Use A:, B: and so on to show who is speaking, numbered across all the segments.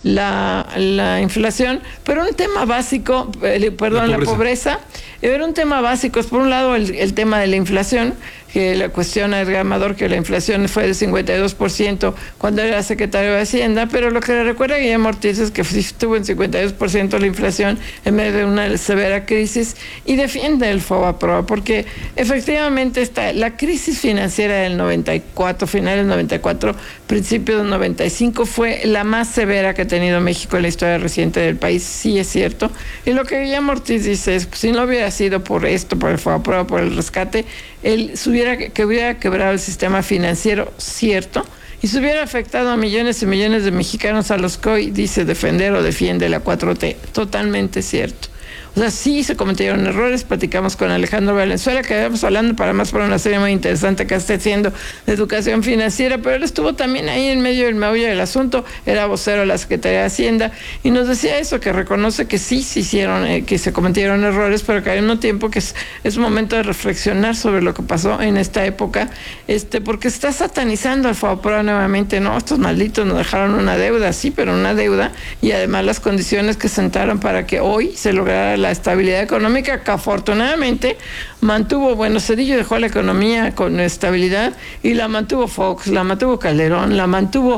A: la inflación, pero un tema básico, la pobreza, era un tema básico. Es por un lado el tema de la inflación, que le cuestiona Edgar Amador que la inflación fue de 52% cuando era secretario de Hacienda, pero lo que le recuerda a Guillermo Ortiz es que estuvo en 52% la inflación en medio de una severa crisis, y defiende el FOBAPROA, porque efectivamente la crisis financiera del 94, finales del 94, principios del 95, fue la más severa que ha tenido México en la historia reciente del país, sí es cierto, y lo que Guillermo Ortiz dice es, pues, si no hubiera sido por esto, por el FOBAPROA, por el rescate, hubiera quebrado el sistema financiero, cierto, y se hubiera afectado a millones y millones de mexicanos a los que hoy dice defender o defiende la 4T. Totalmente cierto. O sea, sí se cometieron errores. Platicamos con Alejandro Valenzuela, que habíamos hablando para una serie muy interesante que está haciendo de educación financiera, pero él estuvo también ahí en medio del meollo del asunto, era vocero de la Secretaría de Hacienda, y nos decía eso, que reconoce que sí se hicieron, que se cometieron errores, pero que al mismo tiempo que es momento de reflexionar sobre lo que pasó en esta época, porque está satanizando al FOBAPROA nuevamente, ¿no? Estos malditos nos dejaron una deuda, sí, pero una deuda, y además las condiciones que sentaron para que hoy se lograra la estabilidad económica, que afortunadamente mantuvo, Cedillo dejó la economía con estabilidad, y la mantuvo Fox, la mantuvo Calderón, la mantuvo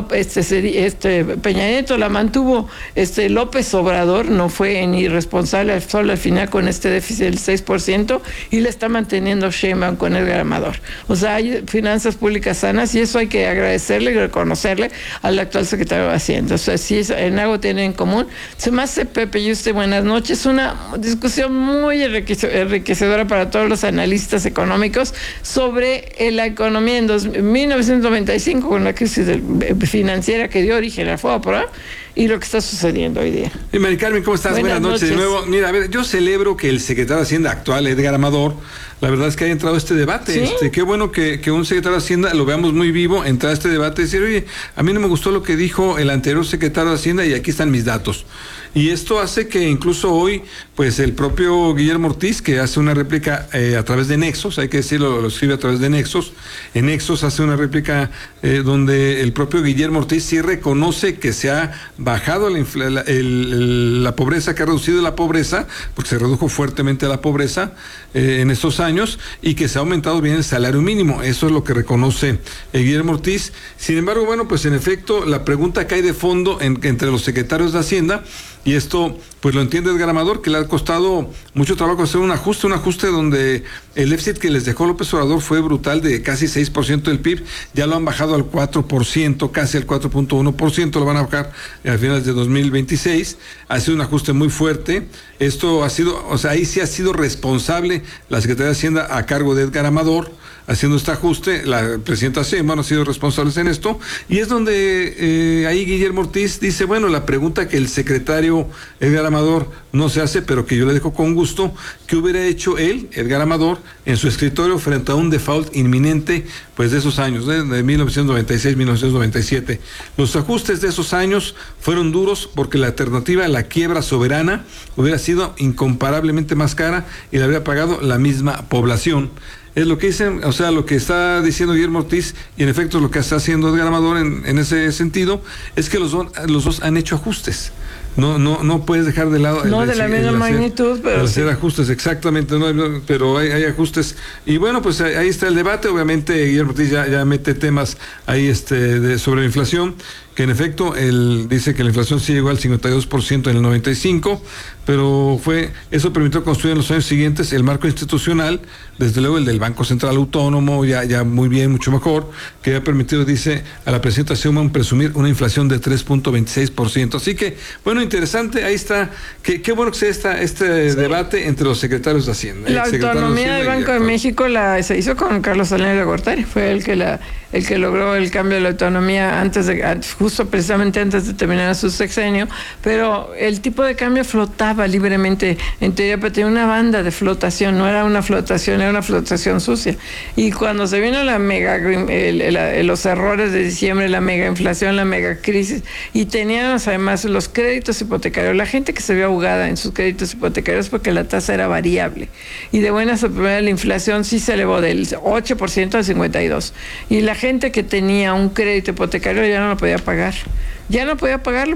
A: Peña Nieto, la mantuvo López Obrador, no fue ni irresponsable solo al final con este déficit del 6%, y le está manteniendo Sheinbaum con Edgar Amador. O sea, hay finanzas públicas sanas, y eso hay que agradecerle y reconocerle al actual secretario de Hacienda. O sea, sí, en algo tienen en común. Se me hace, Pepe y usted, buenas noches, una discusión muy enriquecedora para todos los analistas económicos sobre la economía en 1995, con la crisis financiera que dio origen al FOBAPROA, y lo que está sucediendo hoy día.
B: Mari Carmen, ¿cómo estás? Buenas noches de nuevo. Mira, a ver, yo celebro que el secretario de Hacienda actual, Edgar Amador, la verdad es que haya entrado a este debate. ¿Sí? Qué bueno que un secretario de Hacienda lo veamos muy vivo, entrar a este debate y decir, oye, a mí no me gustó lo que dijo el anterior secretario de Hacienda y aquí están mis datos. Y esto hace que incluso hoy, pues el propio Guillermo Ortiz, que hace una réplica a través de Nexos, hay que decirlo, lo escribe a través de Nexos, en Nexos hace una réplica donde el propio Guillermo Ortiz sí reconoce que se ha bajado la pobreza, que ha reducido la pobreza, porque se redujo fuertemente la pobreza en estos años, y que se ha aumentado bien el salario mínimo. Eso es lo que reconoce Guillermo Ortiz. Sin embargo, pues en efecto, la pregunta que hay de fondo entre los secretarios de Hacienda, y esto pues lo entiende Edgar Amador, que le ha costado mucho trabajo hacer un ajuste donde el déficit que les dejó López Obrador fue brutal, de casi 6% del PIB, ya lo han bajado al 4%, casi al 4.1%, lo van a bajar a finales de 2026, ha sido un ajuste muy fuerte. Esto ha sido, ahí sí ha sido responsable la Secretaría de Hacienda a cargo de Edgar Amador, haciendo este ajuste. La presidenta Sheinbaum ha sido responsable en esto, y es donde ahí Guillermo Ortiz dice, la pregunta que el secretario Edgar Amador no se hace, pero que yo le dejo con gusto, ¿qué hubiera hecho él, Edgar Amador, en su escritorio frente a un default inminente, pues de esos años, de 1996-1997? Los ajustes de esos años fueron duros porque la alternativa a la quiebra soberana hubiera sido incomparablemente más cara y la habría pagado la misma población. Es lo que dicen, lo que está diciendo Guillermo Ortiz, y en efecto lo que está haciendo Edgar Amador en ese sentido, es que los dos han hecho ajustes. No puedes dejar de lado.
A: No de la misma magnitud, pero
B: hacer ajustes, exactamente, pero hay ajustes. Y pues ahí está el debate. Obviamente Guillermo Ortiz ya mete temas ahí sobre la inflación, que en efecto él dice que la inflación sí llegó al 52% en el 95, pero eso permitió construir en los años siguientes el marco institucional, desde luego el del Banco Central Autónomo, ya muy bien, mucho mejor, que ha permitido, dice, a la presidenta Sheinbaum presumir una inflación de 3.26%. Así que, interesante, ahí está, qué bueno que sea este debate entre los secretarios de Hacienda.
A: La autonomía del Banco de México se hizo con Carlos Salinas de Gortari, fue el que logró el cambio de la autonomía justo precisamente antes de terminar su sexenio, pero el tipo de cambio flotaba libremente, en teoría, pero tenía una banda de flotación, no era una flotación, era una flotación sucia. Y cuando se vino los errores de diciembre, la mega inflación, la mega crisis, y teníamos además los créditos hipotecarios, la gente que se vio ahogada en sus créditos hipotecarios porque la tasa era variable, y de buenas a primeras la inflación sí se elevó del 8% al 52%, y la gente que tenía un crédito hipotecario ya no lo podía pagar,